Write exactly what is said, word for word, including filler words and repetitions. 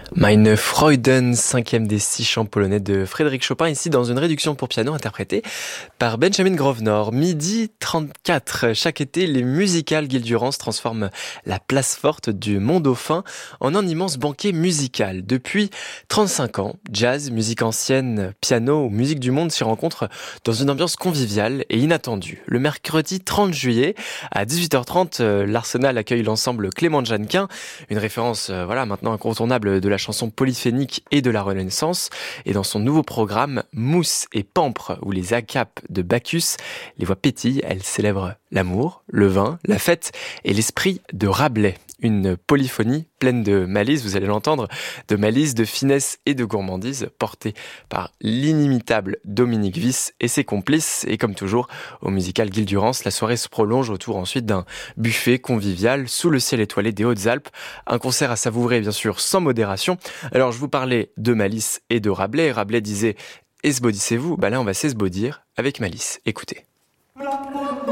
Meine Freuden, cinquième des six chants polonais de Frédéric Chopin, ici dans une réduction pour piano interprétée par Benjamin Grosvenor. Midi trente-quatre, chaque été, les musicales Guil-Durance transforment la place forte du Mont-Dauphin en un immense banquet musical. Depuis trente-cinq ans, jazz, musique ancienne, piano ou musique du monde s'y rencontrent dans une ambiance conviviale et inattendue. Le mercredi trente juillet, à dix-huit heures trente, l'Arsenal accueille l'ensemble Clément Jeannequin, une référence euh, voilà maintenant incontournable de la chanson polyphénique et de la Renaissance. Et dans son nouveau programme Mousse et Pampre, où les agapes de Bacchus, les voix pétillent, elle célèbre l'amour, le vin, la fête et l'esprit de Rabelais. Une polyphonie pleine de malice, vous allez l'entendre, de malice, de finesse et de gourmandise, portée par l'inimitable Dominique Viss et ses complices. Et comme toujours, au musical Guil-Durance, la soirée se prolonge autour ensuite d'un buffet convivial sous le ciel étoilé des Hautes-Alpes. Un concert à savourer, bien sûr, sans modération. Alors, je vous parlais de malice et de Rabelais. Rabelais disait « Esbaudissez-vous », bah là, on va s'esbaudir avec malice. Écoutez.